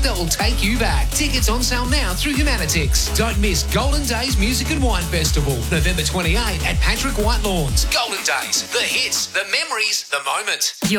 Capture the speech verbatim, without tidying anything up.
that will take you back. Tickets on sale now through Humanitix. Don't miss Golden Days Music and Wine Festival, November twenty-eighth at Patrick White Lawns. Golden Days, the hits, the memories, the moment.